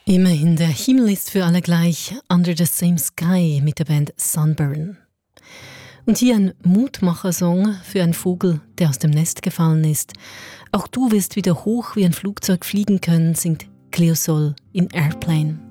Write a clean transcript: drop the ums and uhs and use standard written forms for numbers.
Immerhin, der Himmel ist für alle gleich. Under the Same Sky mit der Band Sunburn. Und hier ein Mutmacher-Song für einen Vogel, der aus dem Nest gefallen ist. Auch du wirst wieder hoch wie ein Flugzeug fliegen können, singt Cleosol in Airplane.